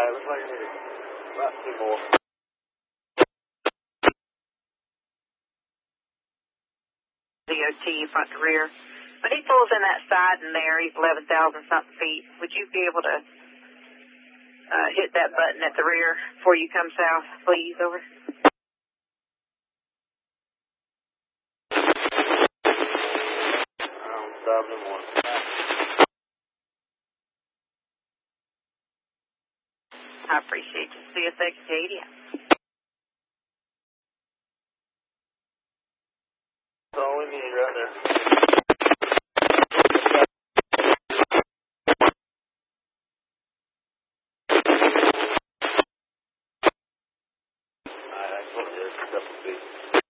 Alright, looks like I need about 2 more. DOT front to rear. When he pulls in that side in there, he's 11,000 something feet. Would you be able to hit that button at the rear before you come south, please? Over. I'm stopping in 1. I appreciate you. CSX Acadian. That's all we need right there.